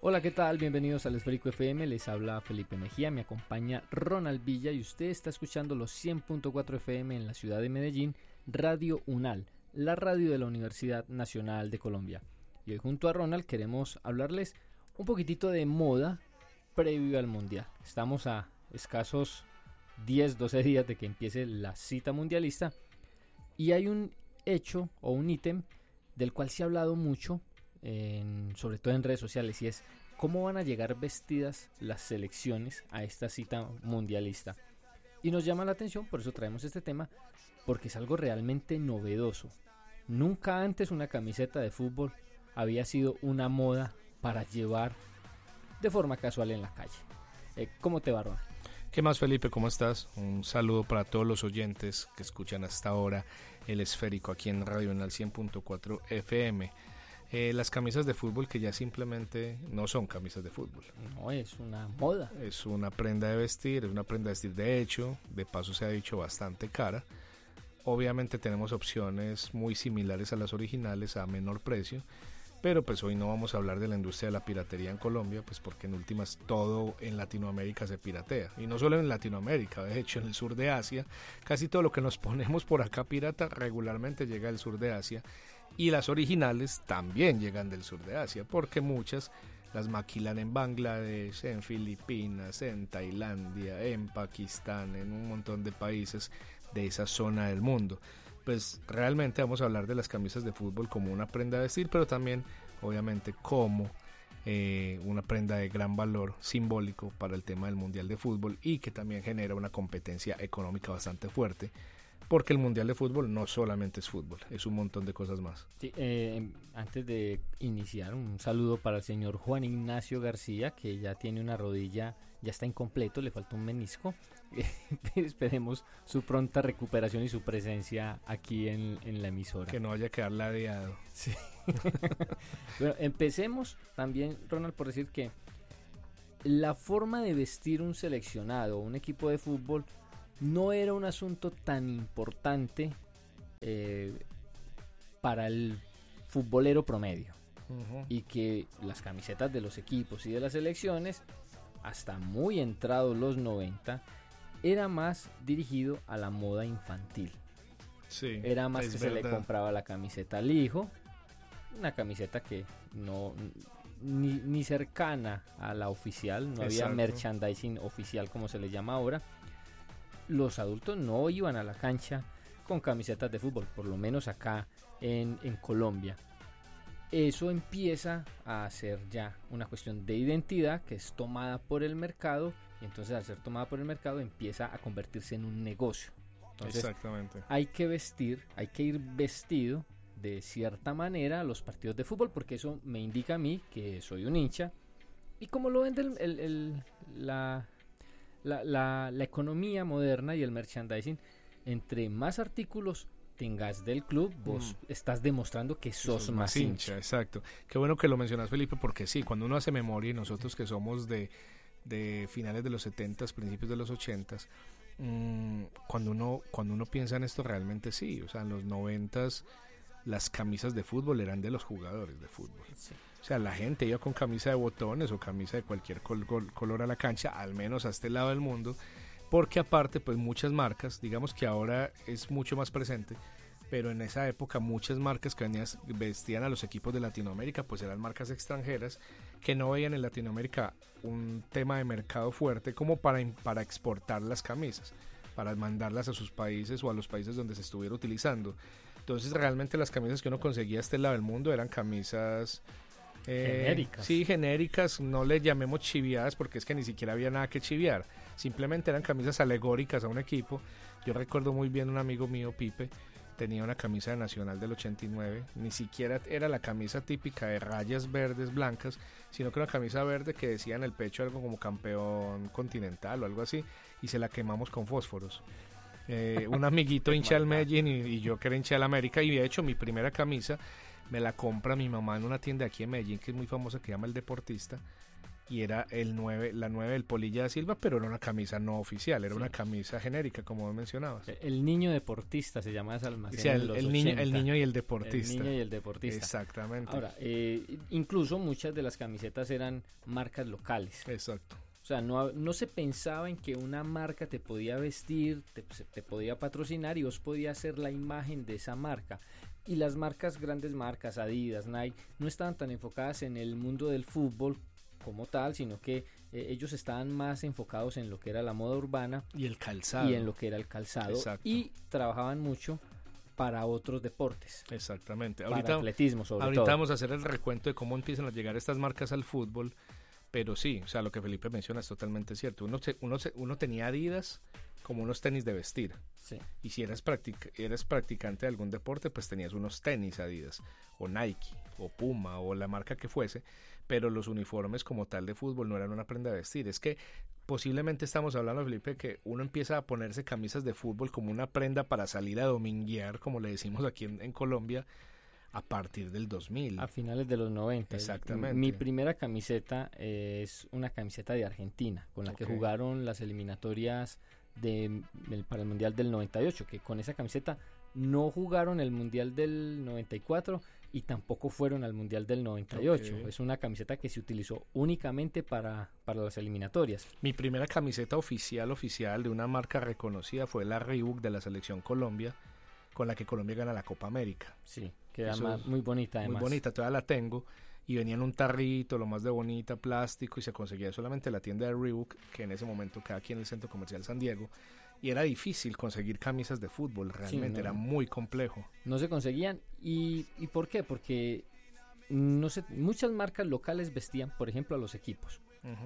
Hola, ¿qué tal? Bienvenidos al Esférico FM, les habla Felipe Mejía, me acompaña Ronald Villa y usted está escuchando los 100.4 FM en la ciudad de Medellín, Radio UNAL, la radio de la Universidad Nacional de Colombia. Y hoy junto a Ronald queremos hablarles un poquitito de moda previo al Mundial. Estamos a escasos 10-12 días de que empiece la cita mundialista y hay un hecho o un ítem del cual se ha hablado mucho, sobre todo en redes sociales, y es cómo van a llegar vestidas las selecciones a esta cita mundialista. Y nos llama la atención, por eso traemos este tema, porque es algo realmente novedoso. Nunca antes una camiseta de fútbol había sido una moda para llevar de forma casual en la calle. ¿Cómo te va, Ron? ¿Qué más, Felipe? ¿Cómo estás? Un saludo para todos los oyentes que escuchan hasta ahora El Esférico aquí en Radio UNAL 100.4 FM. Las camisas de fútbol que ya simplemente no son camisas de fútbol. No, es una moda. Es una prenda de vestir, es una prenda de vestir de hecho, de paso se ha dicho bastante cara. Obviamente tenemos opciones muy similares a las originales a menor precio, pero pues hoy no vamos a hablar de la industria de la piratería en Colombia, pues porque en últimas todo en Latinoamérica se piratea, y no solo en Latinoamérica, de hecho en el sur de Asia, casi todo lo que nos ponemos por acá pirata regularmente llega del sur de Asia, y las originales también llegan del sur de Asia, porque muchas las maquilan en Bangladesh, en Filipinas, en Tailandia, en Pakistán, en un montón de países de esa zona del mundo. Pues realmente vamos a hablar de las camisas de fútbol como una prenda de vestir, pero también obviamente como una prenda de gran valor simbólico para el tema del Mundial de Fútbol, y que también genera una competencia económica bastante fuerte, porque el Mundial de Fútbol no solamente es fútbol, es un montón de cosas más. Sí, antes de iniciar, un saludo para el señor Juan Ignacio García, que ya tiene una rodilla, ya está incompleto, le falta un menisco. Esperemos su pronta recuperación y su presencia aquí en la emisora. Que no vaya a quedar ladeado. Sí. Bueno, empecemos también, Ronald, por decir que la forma de vestir un seleccionado o un equipo de fútbol no era un asunto tan importante para el futbolero promedio. Y que las camisetas de los equipos y de las selecciones, hasta muy entrados los 90, era más dirigido a la moda infantil. Sí, era más que verdad. Se le compraba la camiseta al hijo, una camiseta que no ni cercana a la oficial, no había merchandising oficial como se le llama ahora. Los adultos no iban a la cancha con camisetas de fútbol, por lo menos acá en Colombia. Eso empieza a ser ya una cuestión de identidad que es tomada por el mercado, y entonces al ser tomada por el mercado empieza a convertirse en un negocio. Entonces, exactamente. Hay que ir vestido de cierta manera a los partidos de fútbol, porque eso me indica a mí que soy un hincha. Y como lo vende la economía moderna y el merchandising, entre más artículos tengas del club, vos estás demostrando que sos más hincha. Exacto. Qué bueno que lo mencionas, Felipe, porque sí, cuando uno hace memoria, y nosotros que somos de finales de los 70s, principios de los 80s, cuando uno piensa en esto, realmente sí, o sea, en los 90s las camisas de fútbol eran de los jugadores de fútbol. Sí. O sea, la gente iba con camisa de botones o camisa de cualquier color a la cancha, al menos a este lado del mundo, porque aparte, pues muchas marcas, digamos que ahora es mucho más presente, pero en esa época muchas marcas que vestían a los equipos de Latinoamérica, pues eran marcas extranjeras que no veían en Latinoamérica un tema de mercado fuerte como para exportar las camisas, para mandarlas a sus países o a los países donde se estuviera utilizando. Entonces realmente las camisas que uno conseguía a este lado del mundo eran camisas genéricas. Sí, genéricas, no le llamemos chiviadas porque es que ni siquiera había nada que chiviar, simplemente eran camisas alegóricas a un equipo. Yo recuerdo muy bien un amigo mío, Pipe, tenía una camisa de Nacional del 89, ni siquiera era la camisa típica de rayas verdes, blancas, sino que una camisa verde que decía en el pecho algo como campeón continental o algo así, y se la quemamos con fósforos. Un amiguito hincha del Medellín y yo que era hincha del América, y de hecho mi primera camisa me la compra mi mamá en una tienda aquí en Medellín que es muy famosa, que se llama El Deportista, y era la 9 del Polilla da Silva, pero era una camisa no oficial, era Sí. una camisa genérica, como vos mencionabas. El niño deportista se llama ese almacén. O sea, en los el 80. niño y el deportista. El niño y el deportista. Exactamente. Ahora, incluso muchas de las camisetas eran marcas locales. Exacto. O sea, no se pensaba en que una marca te podía vestir, te podía patrocinar y vos podías ser la imagen de esa marca. Y las marcas, grandes marcas, Adidas, Nike, no estaban tan enfocadas en el mundo del fútbol como tal, sino que ellos estaban más enfocados en lo que era la moda urbana y el calzado. y en lo que era el calzado. Exacto. Y trabajaban mucho para otros deportes. Exactamente. Para atletismo sobre ahorita todo. vamos a hacer el recuento de cómo empiezan a llegar estas marcas al fútbol, pero sí, o sea, lo que Felipe menciona es totalmente cierto. Uno tenía Adidas como unos tenis de vestir. Sí. Y si eras practicante de algún deporte, pues tenías unos tenis Adidas, o Nike, o Puma, o la marca que fuese, pero los uniformes como tal de fútbol no eran una prenda de vestir. Es que posiblemente estamos hablando, Felipe, que uno empieza a ponerse camisas de fútbol como una prenda para salir a dominguear, como le decimos aquí en Colombia, a partir del 2000. A finales de los 90. Exactamente. Mi primera camiseta es una camiseta de Argentina, con la que jugaron las eliminatorias para el Mundial del 98, que con esa camiseta no jugaron el Mundial del 94 y tampoco fueron al Mundial del 98. Es una camiseta que se utilizó únicamente para las eliminatorias. Mi primera camiseta oficial de una marca reconocida fue la Reebok de la Selección Colombia, con la que Colombia gana la Copa América. Sí, queda muy bonita además. Muy bonita, todavía la tengo. Y venía en un tarrito, lo más de bonita, plástico, y se conseguía solamente en la tienda de Reebok, que en ese momento quedaba aquí en el Centro Comercial San Diego. Y era difícil conseguir camisas de fútbol, realmente era muy complejo. No se conseguían. ¿Y por qué? Porque muchas marcas locales vestían, por ejemplo, a los equipos.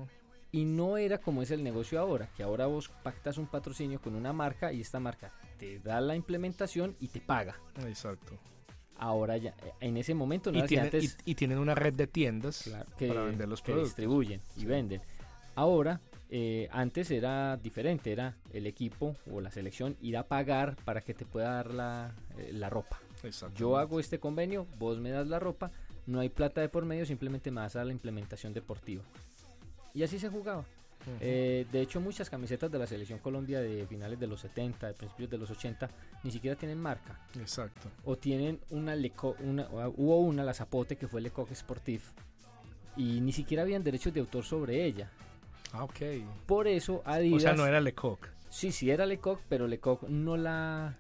Y no era como es el negocio ahora, que ahora vos pactas un patrocinio con una marca y esta marca te da la implementación y te paga. Exacto. Ahora ya, en ese momento no y tienen una red de tiendas, claro, para vender los que productos. Distribuyen y venden. Ahora, antes era diferente, era el equipo o la selección ir a pagar para que te pueda dar la ropa. Yo hago este convenio, vos me das la ropa, no hay plata de por medio, simplemente me das a la implementación deportiva. Y así se jugaba. De hecho, muchas camisetas de la Selección Colombia de finales de los 70, de principios de los 80, ni siquiera tienen marca. Exacto. O tienen hubo una, la Zapote, que fue Lecoq Sportif, y ni siquiera habían derechos de autor sobre ella. Ah, ok. Por eso Adidas... O sea, no era Lecoq. Sí era Lecoq, pero Lecoq no la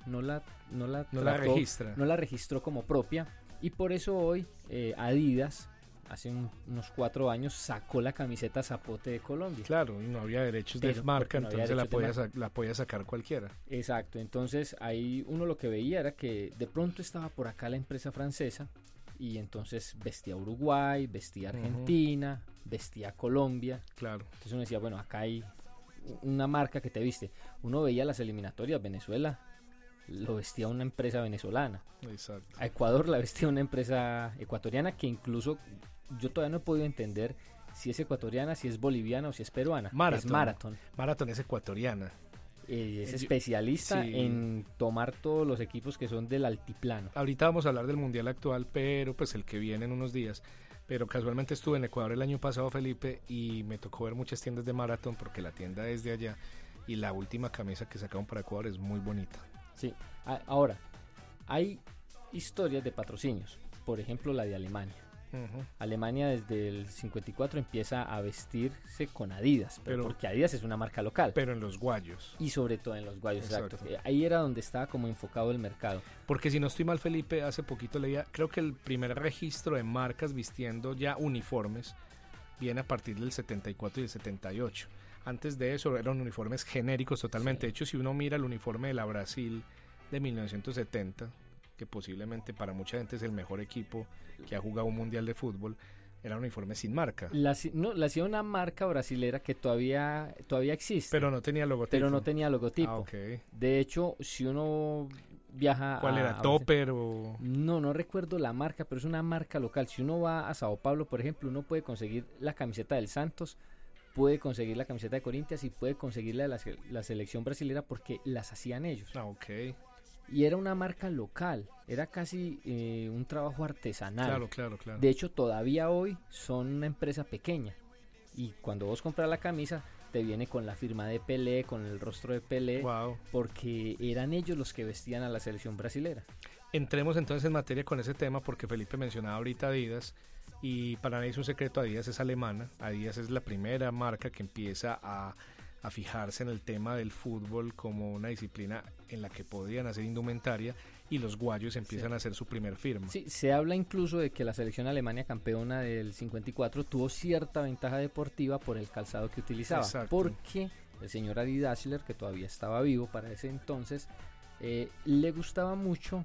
registra. No la registró como propia, y por eso hoy Adidas, hace unos 4 años, sacó la camiseta Zapote de Colombia. Claro, y no había derechos de marca, entonces la podía sacar cualquiera. Exacto, entonces ahí uno lo que veía era que de pronto estaba por acá la empresa francesa, y entonces vestía Uruguay, vestía Argentina, vestía Colombia. Claro. Entonces uno decía, bueno, acá hay una marca que te viste. Uno veía las eliminatorias, Venezuela lo vestía una empresa venezolana. Exacto. A Ecuador la vestía una empresa ecuatoriana, que incluso yo todavía no he podido entender si es ecuatoriana, si es boliviana o si es peruana. Es Marathon. Marathon es ecuatoriana. Es especialista en tomar todos los equipos que son del altiplano. Ahorita vamos a hablar del mundial actual, pero pues el que viene en unos días. Pero casualmente estuve en Ecuador el año pasado, Felipe, y me tocó ver muchas tiendas de Marathon porque la tienda es de allá, y la última camisa que sacaron para Ecuador es muy bonita. Sí, ahora, hay historias de patrocinios, por ejemplo la de Alemania. Alemania desde el 54 empieza a vestirse con Adidas, pero porque Adidas es una marca local. Pero en los guayos. Y sobre todo en los guayos, exacto. Ahí era donde estaba como enfocado el mercado. Porque si no estoy mal, Felipe, hace poquito leía, creo que el primer registro de marcas vistiendo ya uniformes viene a partir del 74 y el 78. Antes de eso eran uniformes genéricos totalmente. De hecho, si uno mira el uniforme de la Brasil de 1970, que posiblemente para mucha gente es el mejor equipo que ha jugado un mundial de fútbol, era un uniforme sin marca. La hacía una marca brasilera que todavía existe. Pero no tenía logotipo. Ah, okay. De hecho, si uno viaja ¿Cuál era? ¿Topper o...? No recuerdo la marca, pero es una marca local. Si uno va a Sao Paulo, por ejemplo, uno puede conseguir la camiseta del Santos, puede conseguir la camiseta de Corinthians y puede conseguir la selección brasilera, porque las hacían ellos. Ah, ok. Y era una marca local, era casi un trabajo artesanal. Claro. De hecho, todavía hoy son una empresa pequeña Y cuando vos compras la camisa, te viene con la firma de Pelé, con el rostro de Pelé, Wow. porque eran ellos los que vestían a la selección brasilera. Entremos entonces en materia con ese tema, porque Felipe mencionaba ahorita Adidas, y para nadie es un secreto, Adidas es alemana. Adidas es la primera marca que empieza a fijarse en el tema del fútbol como una disciplina en la que podían hacer indumentaria, y los guayos empiezan a hacer su primer firma. Sí, se habla incluso de que la selección Alemania campeona del 54 tuvo cierta ventaja deportiva por el calzado que utilizaba. Exacto. Porque el señor Adi Dassler, que todavía estaba vivo para ese entonces, le gustaba mucho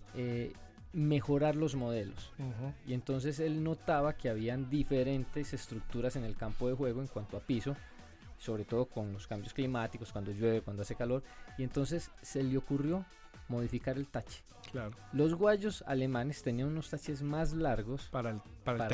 mejorar los modelos. Y entonces él notaba que habían diferentes estructuras en el campo de juego en cuanto a piso, sobre todo con los cambios climáticos, cuando llueve, cuando hace calor, y entonces se le ocurrió modificar el tache. Claro. Los guayos alemanes tenían unos taches más largos para el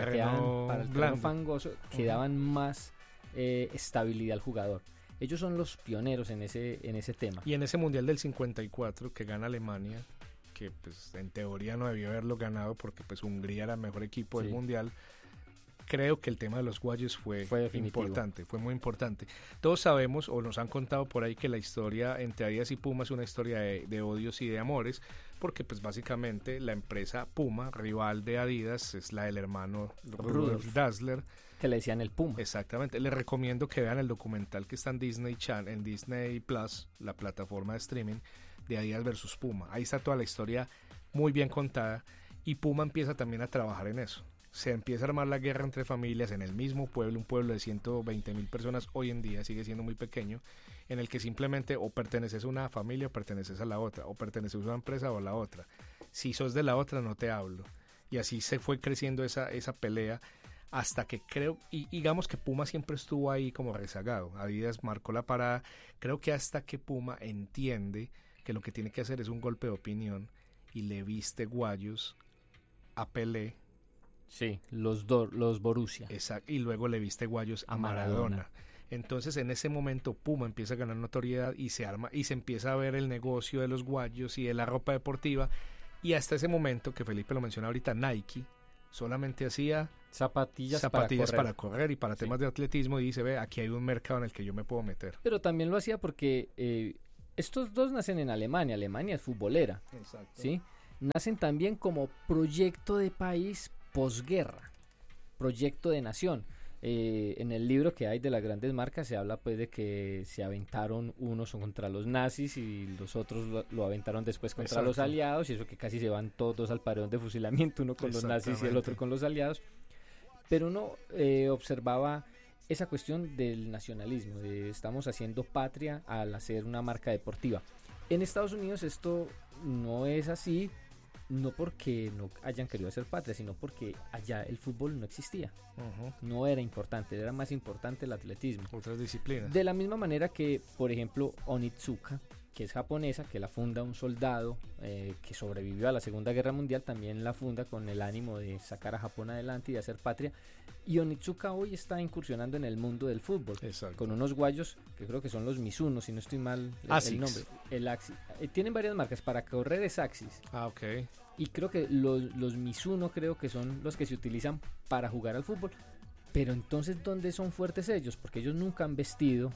terreno fangoso, que daban más estabilidad al jugador. Ellos son los pioneros en ese tema. Y en ese Mundial del 54 que gana Alemania, que pues en teoría no debió haberlo ganado porque pues Hungría era el mejor equipo del Mundial, creo que el tema de los guayos fue importante, fue muy importante. Todos sabemos o nos han contado por ahí que la historia entre Adidas y Puma es una historia de odios y de amores, porque pues básicamente la empresa Puma, rival de Adidas, es la del hermano Rudolf Dassler, que le decían el Puma. Exactamente. Les recomiendo que vean el documental que está en Disney Plus, la plataforma de streaming de Adidas versus Puma. Ahí está toda la historia muy bien contada, y Puma empieza también a trabajar en eso. Se empieza a armar la guerra entre familias en el mismo pueblo, un pueblo de 120,000 personas hoy en día, sigue siendo muy pequeño, en el que simplemente o perteneces a una familia o perteneces a la otra, o perteneces a una empresa o a la otra. Si sos de la otra no te hablo. Y así se fue creciendo esa pelea, hasta que creo, y digamos que Puma siempre estuvo ahí como rezagado. Adidas marcó la parada, creo que hasta que Puma entiende que lo que tiene que hacer es un golpe de opinión y le viste guayos a Pelé. Sí, los Borussia. Exacto, y luego le viste guayos a Maradona. Entonces en ese momento Puma empieza a ganar notoriedad y se arma y se empieza a ver el negocio de los guayos y de la ropa deportiva, y hasta ese momento que Felipe lo menciona ahorita, Nike solamente hacía zapatillas para correr y para temas de atletismo, y dice, ve, aquí hay un mercado en el que yo me puedo meter. Pero también lo hacía porque estos dos nacen en Alemania es futbolera. Exacto. ¿Sí? Nacen también como proyecto de país posguerra, proyecto de nación. En el libro que hay de las grandes marcas se habla pues de que se aventaron unos contra los nazis y los otros lo aventaron después contra los aliados, y eso que casi se van todos al paredón de fusilamiento, uno con los nazis y el otro con los aliados. Pero uno observaba esa cuestión del nacionalismo, de estamos haciendo patria al hacer una marca deportiva. En Estados Unidos esto no es así, no porque no hayan querido hacer patria, sino porque allá el fútbol no existía. No era importante, era más importante el atletismo. Otras disciplinas. De la misma manera que, por ejemplo, Onitsuka, que es japonesa, que la funda un soldado que sobrevivió a la Segunda Guerra Mundial, también la funda con el ánimo de sacar a Japón adelante y de hacer patria. Y Onitsuka hoy está incursionando en el mundo del fútbol. Exacto. Con unos guayos que creo que son los Mizuno, si no estoy mal el nombre. El Axis. Tienen varias marcas, para correr es Axis. Ok. Y creo que los Mizuno creo que son los que se utilizan para jugar al fútbol. Pero entonces, ¿dónde son fuertes ellos? Porque ellos nunca han vestido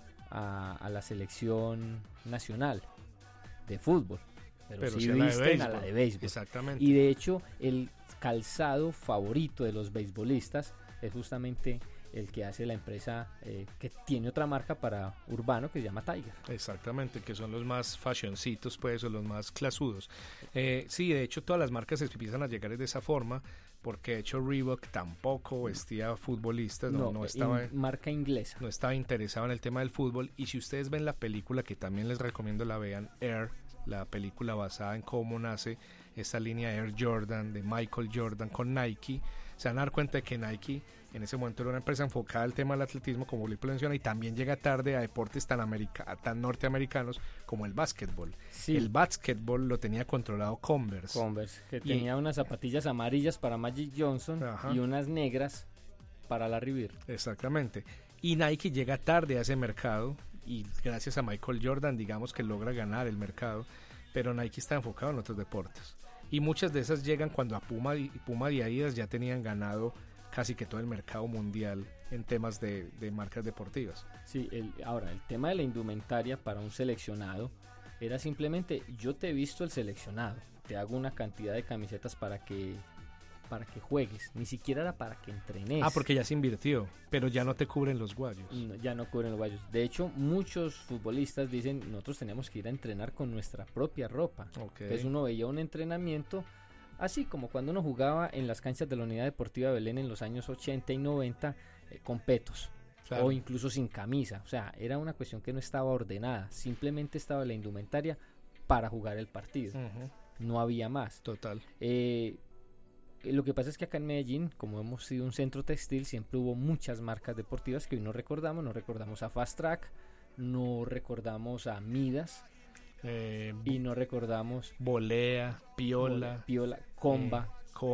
a la selección nacional de fútbol. Pero sí visten a la de béisbol. Exactamente. Y de hecho, el calzado favorito de los beisbolistas es justamente el que hace la empresa que tiene otra marca para urbano que se llama Tiger. Exactamente, que son los más fashioncitos, pues, o los más clasudos. Sí, de hecho todas las marcas empiezan a llegar de esa forma, porque de hecho Reebok tampoco vestía futbolistas, no estaba, marca inglesa. No estaba interesado en el tema del fútbol. Y si ustedes ven la película, que también les recomiendo la vean, Air, la película basada en cómo nace esta línea Air Jordan de Michael Jordan con Nike, se van a dar cuenta de que Nike en ese momento era una empresa enfocada al tema del atletismo, como Felipe lo menciona, y también llega tarde a deportes tan norteamericanos como el básquetbol. Sí. El básquetbol lo tenía controlado Converse, que tenía unas zapatillas amarillas para Magic Johnson. Ajá. Y unas negras para Larry Bird. Exactamente. Y Nike llega tarde a ese mercado, y gracias a Michael Jordan, digamos que logra ganar el mercado, pero Nike está enfocado en otros deportes. Y muchas de esas llegan cuando a Puma y Adidas ya tenían ganado casi que todo el mercado mundial en temas de marcas deportivas. Sí, ahora, el tema de la indumentaria para un seleccionado era simplemente, yo te he visto el seleccionado, te hago una cantidad de camisetas para que juegues, ni siquiera era para que entrenes. Porque ya se invirtió, pero ya no te cubren los guayos. No, ya no cubren los guayos. De hecho, muchos futbolistas dicen, nosotros tenemos que ir a entrenar con nuestra propia ropa. Okay. Entonces uno veía un entrenamiento, así como cuando uno jugaba en las canchas de la Unidad Deportiva Belén en los años 80 y 90, con petos. Claro. O incluso sin camisa. O sea, era una cuestión que no estaba ordenada, simplemente estaba la indumentaria para jugar el partido. No había más. Total. Lo que pasa es que acá en Medellín, como hemos sido un centro textil, siempre hubo muchas marcas deportivas que hoy no recordamos a Fast Track, no recordamos a Midas, y no recordamos Volea, Piola, Comba,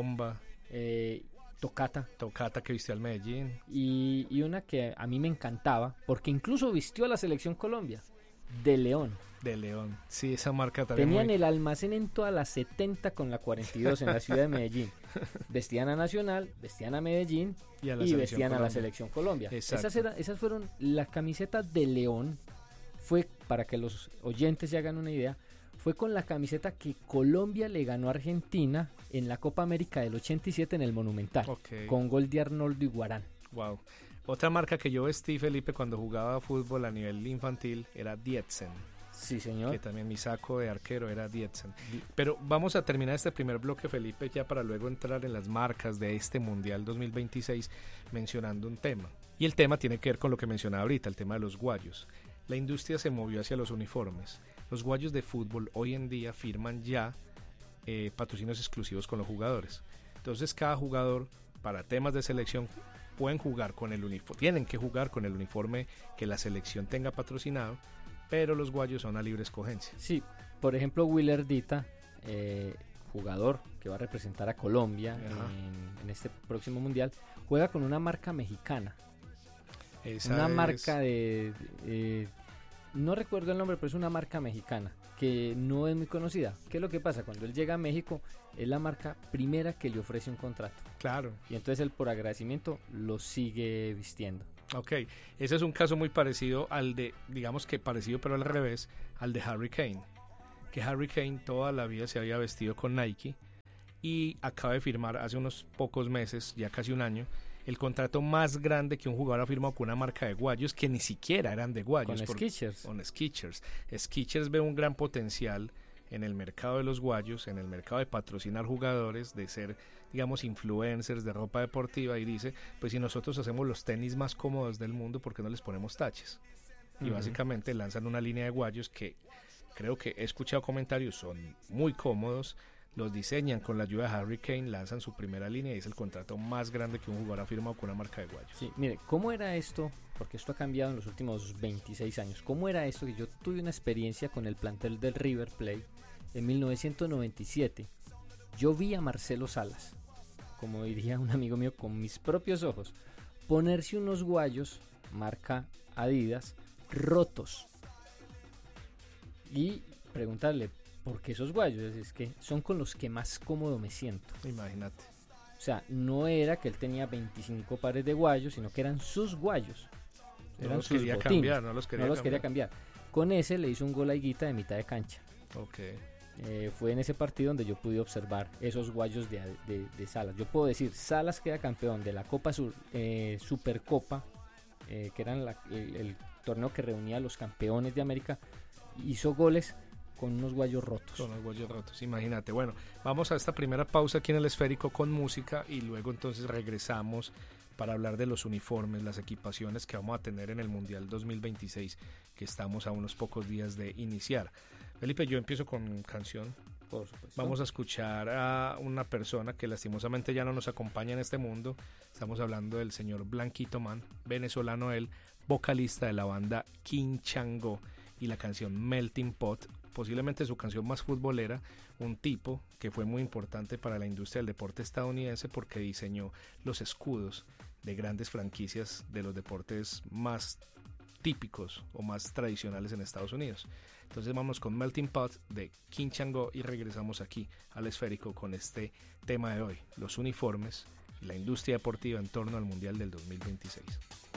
Tocata que vistió al Medellín, y una que a mí me encantaba, porque incluso vistió a la Selección Colombia, De León. Sí, esa marca también. Tenían el almacén en todas las 70 con la 42 en la ciudad de Medellín. Vestían a Nacional, vestían a Medellín y vestían a la Selección Colombia. Esas fueron la camiseta de León. Fue, para que los oyentes se hagan una idea, fue con la camiseta que Colombia le ganó a Argentina en la Copa América del 87 en el Monumental, con gol de Arnoldo Iguarán. Wow. Otra marca que yo vestí, Felipe, cuando jugaba fútbol a nivel infantil era Dietzen. Sí, señor. Que también mi saco de arquero era Dietzen. Pero vamos a terminar este primer bloque, Felipe, ya para luego entrar en las marcas de este Mundial 2026 mencionando un tema. Y el tema tiene que ver con lo que mencionaba ahorita, el tema de los guayos. La industria se movió hacia los uniformes. Los guayos de fútbol hoy en día firman ya patrocinios exclusivos con los jugadores. Entonces cada jugador, para temas de selección, pueden jugar con el uniforme, tienen que jugar con el uniforme que la selección tenga patrocinado, pero los guayos son a libre escogencia. Sí, por ejemplo, Willer Dita, jugador que va a representar a Colombia en este próximo mundial, juega con una marca mexicana. Marca de no recuerdo el nombre, pero es una marca mexicana que no es muy conocida. ¿Qué es lo que pasa? Cuando él llega a México, es la marca primera que le ofrece un contrato. Claro. Y entonces él, por agradecimiento, lo sigue vistiendo. Ok, ese es un caso muy parecido al de, digamos que parecido pero al revés, al de Harry Kane. Que Harry Kane toda la vida se había vestido con Nike y acaba de firmar hace unos pocos meses, ya casi un año, el contrato más grande que un jugador ha firmado con una marca de guayos que ni siquiera eran de guayos. Con Skechers. Con Skechers. Skechers ve un gran potencial en el mercado de los guayos, en el mercado de patrocinar jugadores, de ser, digamos, influencers de ropa deportiva, y dice, pues si nosotros hacemos los tenis más cómodos del mundo, ¿por qué no les ponemos taches? Y básicamente lanzan una línea de guayos que creo que he escuchado comentarios, son muy cómodos, los diseñan con la ayuda de Harry Kane, lanzan su primera línea y es el contrato más grande que un jugador ha firmado con una marca de guayos. Sí, mire, ¿cómo era esto? Porque esto ha cambiado en los últimos 26 años. ¿Cómo era esto? Que yo tuve una experiencia con el plantel del River Plate en 1997. Yo vi a Marcelo Salas, como diría un amigo mío, con mis propios ojos, ponerse unos guayos, marca Adidas, rotos. Y preguntarle, ¿por qué esos guayos? Es que son con los que más cómodo me siento. Imagínate. O sea, no era que él tenía 25 pares de guayos, sino que eran sus guayos. No los quería cambiar, no los quería cambiar. Con ese le hizo un gol a Higuita de mitad de cancha. Ok. Fue en ese partido donde yo pude observar esos guayos de Salas. Yo puedo decir, Salas queda campeón de la Copa Supercopa, que era el torneo que reunía a los campeones de América. Hizo goles con unos guayos rotos. Con los guayos rotos, imagínate. Bueno, vamos a esta primera pausa aquí en el Esférico con música y luego entonces regresamos para hablar de los uniformes, las equipaciones que vamos a tener en el Mundial 2026, que estamos a unos pocos días de iniciar. Felipe, yo empiezo con canción. Por supuesto. Vamos a escuchar a una persona que lastimosamente ya no nos acompaña en este mundo. Estamos hablando del señor Blanquito Man, venezolano él, vocalista de la banda Quinchango, y la canción Melting Pot, posiblemente su canción más futbolera, un tipo que fue muy importante para la industria del deporte estadounidense porque diseñó los escudos de grandes franquicias de los deportes más típicos o más tradicionales en Estados Unidos. Entonces vamos con Melting Pot de Quinchango y regresamos aquí al Esférico con este tema de hoy, los uniformes y la industria deportiva en torno al Mundial del 2026.